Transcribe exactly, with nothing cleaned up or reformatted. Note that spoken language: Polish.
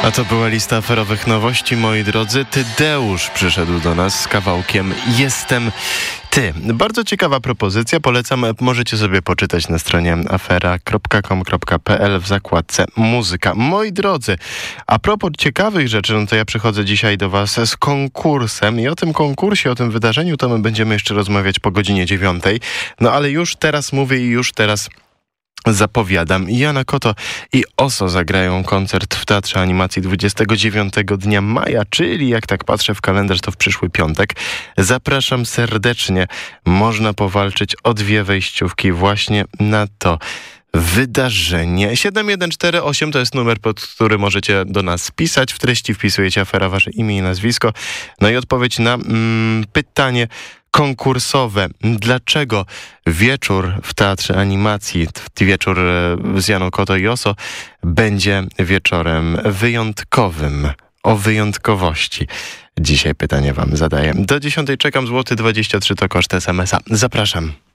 A to była lista aferowych nowości, moi drodzy. Tadeusz przyszedł do nas z kawałkiem Jestem Ty. Bardzo ciekawa propozycja, polecam. Możecie sobie poczytać na stronie afera kropka com kropka p l w zakładce muzyka. Moi drodzy, a propos ciekawych rzeczy, no to ja przychodzę dzisiaj do was z konkursem i o tym konkursie, o tym wydarzeniu to my będziemy jeszcze rozmawiać po godzinie dziewiątej. No ale już teraz mówię i już teraz zapowiadam. Jana Koto i Oso zagrają koncert w Teatrze Animacji dwudziestego dziewiątego dnia maja, czyli jak tak patrzę w kalendarz, to w przyszły piątek. Zapraszam serdecznie. Można powalczyć o dwie wejściówki właśnie na to wydarzenie. siedem jeden cztery osiem to jest numer, pod który możecie do nas pisać. W treści wpisujecie afera, wasze imię i nazwisko. No i odpowiedź na mm, pytanie konkursowe. Dlaczego wieczór w Teatrze Animacji, wieczór z Janą Koto i Oso będzie wieczorem wyjątkowym? O wyjątkowości. Dzisiaj pytanie wam zadaję. Do dziesiątej czekam, złoty dwadzieścia trzy to koszt es em es a. Zapraszam.